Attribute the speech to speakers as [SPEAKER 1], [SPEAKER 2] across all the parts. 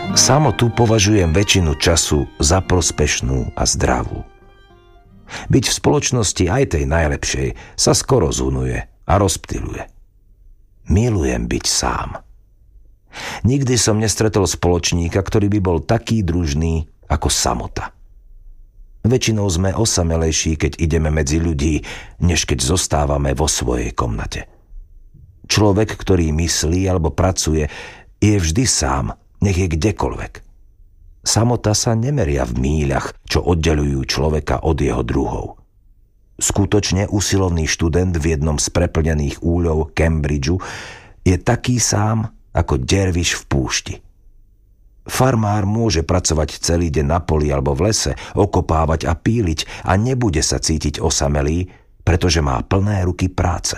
[SPEAKER 1] Samotu považujem väčšinu času za prospešnú a zdravú. Byť v spoločnosti aj tej najlepšej sa skoro zunuje a rozptyluje. Milujem byť sám. Nikdy som nestretol spoločníka, ktorý by bol taký družný ako samota. Väčšinou sme osamelejší, keď ideme medzi ľudí, než keď zostávame vo svojej komnate. Človek, ktorý myslí alebo pracuje, je vždy sám, nech je kdekoľvek. Samota sa nemeria v míľach, čo oddeľujú človeka od jeho druhov. Skutočne usilovný študent v jednom z preplnených úľov Cambridgeu je taký sám, ako derviš v púšti. Farmár môže pracovať celý deň na poli alebo v lese, okopávať a píliť a nebude sa cítiť osamelý, pretože má plné ruky práce.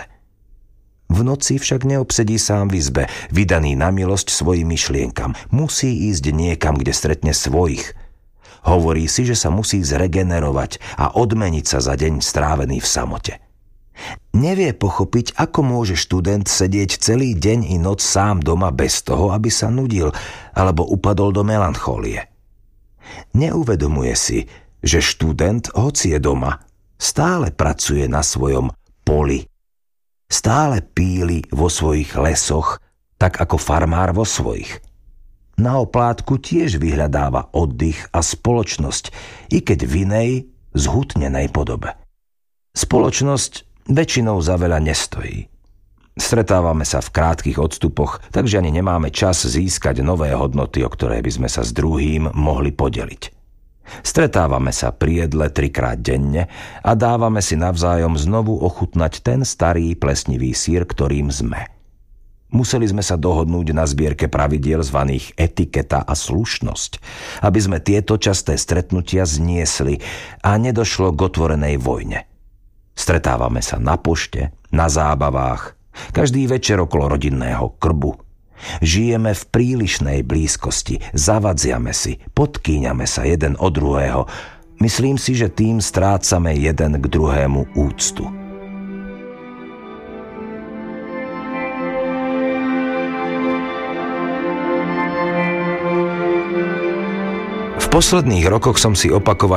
[SPEAKER 1] V noci však neobsedí sám v izbe, vydaný na milosť svojim myšlienkam. Musí ísť niekam, kde stretne svojich. Hovorí si, že sa musí zregenerovať a odmeniť sa za deň strávený v samote. Nevie pochopiť, ako môže študent sedieť celý deň i noc sám doma bez toho, aby sa nudil alebo upadol do melanchólie. Neuvedomuje si, že študent, hoci je doma, stále pracuje na svojom poli. Stále píli vo svojich lesoch, tak ako farmár vo svojich. Na oplátku tiež vyhľadáva oddych a spoločnosť, i keď v inej, zhutnenej podobe. Spoločnosť väčšinou za veľa nestojí. Stretávame sa v krátkych odstupoch, takže ani nemáme čas získať nové hodnoty, o ktoré by sme sa s druhým mohli podeliť. Stretávame sa pri jedle 3-krát denne a dávame si navzájom znovu ochutnať ten starý plesnivý syr, ktorým sme. Museli sme sa dohodnúť na zbierke pravidiel zvaných etiketa a slušnosť, aby sme tieto časté stretnutia zniesli a nedošlo k otvorenej vojne. Stretávame sa na pošte, na zábavách, každý večer okolo rodinného krbu. Žijeme v prílišnej blízkosti, zavadziame si, podkýňame sa jeden od druhého. Myslím si, že tým strácame jeden k druhému úctu. V posledných rokoch som si opakoval